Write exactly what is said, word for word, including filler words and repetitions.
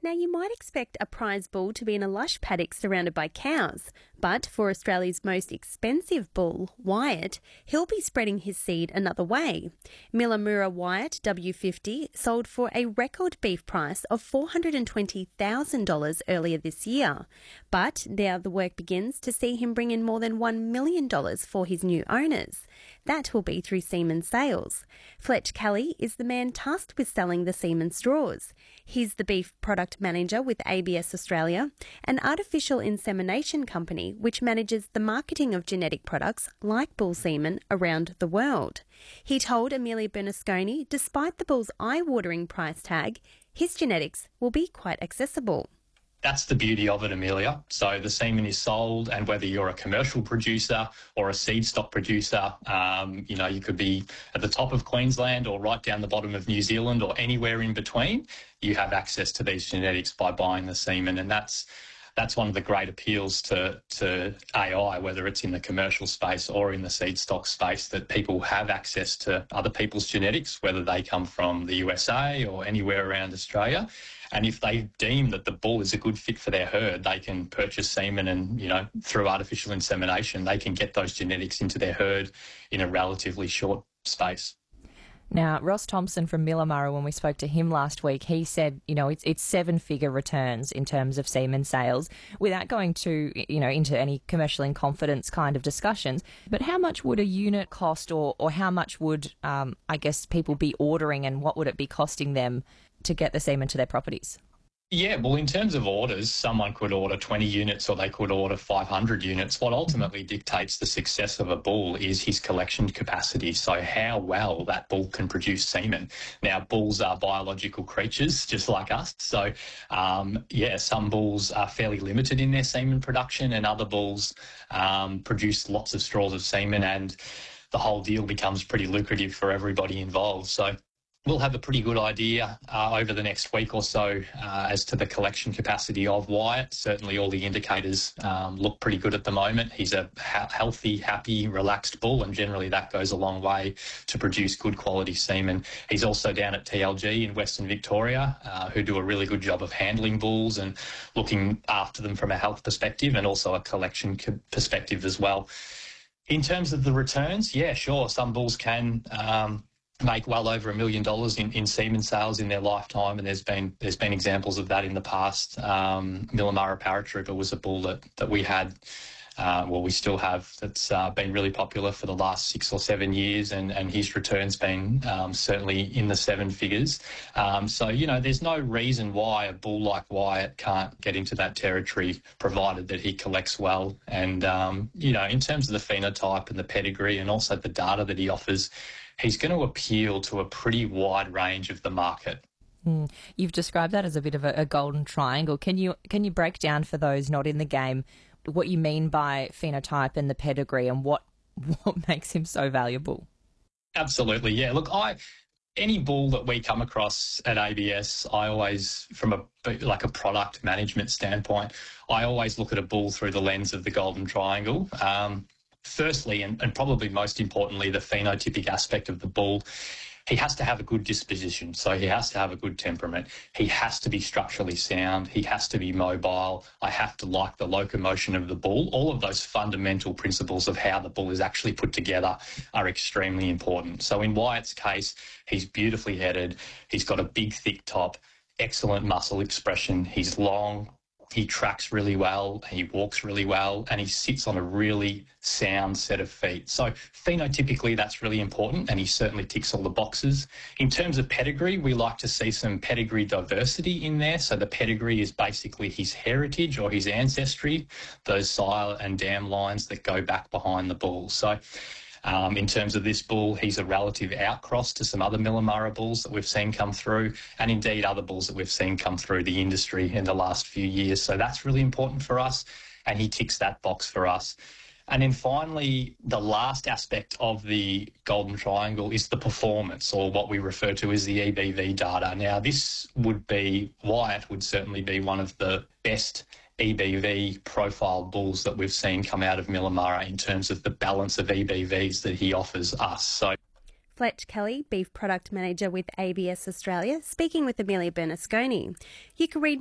Now, you might expect a prize bull to be in a lush paddock surrounded by cows, but for Australia's most expensive bull, Wyatt, he'll be spreading his seed another way. Millamura Wyatt W fifty sold for a record beef price of four hundred twenty thousand dollars earlier this year, but now the work begins to see him bring in more than one million dollars for his new owners. That will be through semen sales. Fletch Kelly is the man tasked with selling the semen straws. He's the beef product manager with A B S Australia, an artificial insemination company which manages the marketing of genetic products like bull semen around the world. He told Amelia Bernasconi, despite the bull's eye-watering price tag, his genetics will be quite accessible. That's the beauty of it, Amelia. So the semen is sold, and whether you're a commercial producer or a seed stock producer, um, you know, you could be at the top of Queensland or right down the bottom of New Zealand or anywhere in between, you have access to these genetics by buying the semen. And that's that's one of the great appeals to, to A I, whether it's in the commercial space or in the seed stock space, that people have access to other people's genetics, whether they come from the U S A or anywhere around Australia. And if they deem that the bull is a good fit for their herd, they can purchase semen and, you know, through artificial insemination, they can get those genetics into their herd in a relatively short space. Now, Ross Thompson from Millamura, when we spoke to him last week, he said, you know, it's it's seven-figure returns in terms of semen sales, without going to, you know, into any commercial in confidence kind of discussions. But how much would a unit cost, or, or how much would, um, I guess, people be ordering, and what would it be costing them to get the semen to their properties? Yeah, well, in terms of orders, someone could order twenty units or they could order five hundred units. What ultimately dictates the success of a bull is his collection capacity, so how well that bull can produce semen. Now, bulls are biological creatures just like us, so um, yeah, some bulls are fairly limited in their semen production, and other bulls um, produce lots of straws of semen, and the whole deal becomes pretty lucrative for everybody involved. So we'll have a pretty good idea uh, over the next week or so uh, as to the collection capacity of Wyatt. Certainly all the indicators um, look pretty good at the moment. He's a ha- healthy, happy, relaxed bull, and generally that goes a long way to produce good quality semen. He's also down at T L G in Western Victoria, uh, who do a really good job of handling bulls and looking after them from a health perspective, and also a collection co- perspective as well. In terms of the returns, yeah, sure, some bulls can um, make well over a million dollars in, in semen sales in their lifetime, and there's been there's been examples of that in the past. Um, Millamura Paratrooper was a bull that that we had, uh, well, we still have, that's uh, been really popular for the last six or seven years, and, and his return's been um, certainly in the seven figures. Um, so, you know, there's no reason why a bull like Wyatt can't get into that territory, provided that he collects well. And, um, you know, in terms of the phenotype and the pedigree and also the data that he offers, he's going to appeal to a pretty wide range of the market. Mm. You've described that as a bit of a, a golden triangle. Can you can you break down for those not in the game what you mean by phenotype and the pedigree, and what what makes him so valuable? Absolutely, yeah. Look, I any bull that we come across at A B S, I always, from a like a product management standpoint, I always look at a bull through the lens of the golden triangle. Um, Firstly, and, and probably most importantly, the phenotypic aspect of the bull. He has to have a good disposition, so he has to have a good temperament. He has to be structurally sound. He has to be mobile. I have to like the locomotion of the bull. All of those fundamental principles of how the bull is actually put together are extremely important. So in Wyatt's case, he's beautifully headed. He's got a big, thick top, excellent muscle expression. He's long. He tracks really well, he walks really well, and he sits on a really sound set of feet. So phenotypically, that's really important, and he certainly ticks all the boxes. In terms of pedigree, we like to see some pedigree diversity in there. So the pedigree is basically his heritage or his ancestry, those sire and dam lines that go back behind the bull. So Um, in terms of this bull, he's a relative outcross to some other Millamura bulls that we've seen come through, and indeed other bulls that we've seen come through the industry in the last few years. So that's really important for us, and he ticks that box for us. And then finally, the last aspect of the golden triangle is the performance, or what we refer to as the E B V data. Now, this would be, Wyatt would certainly be one of the best E B V profile bulls that we've seen come out of Millamura in terms of the balance of E B Vs that he offers us. So, Fletch Kelly, Beef Product Manager with A B S Australia, speaking with Amelia Bernasconi. You can read